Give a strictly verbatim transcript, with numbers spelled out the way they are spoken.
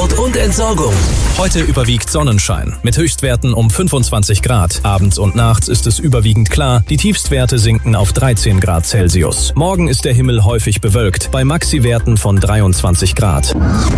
Transport und Entsorgung. Heute überwiegt Sonnenschein mit Höchstwerten um fünfundzwanzig Grad. Abends und nachts ist es überwiegend klar. Die Tiefstwerte sinken auf dreizehn Grad Celsius. Morgen ist der Himmel häufig bewölkt bei Maxiwerten von dreiundzwanzig Grad.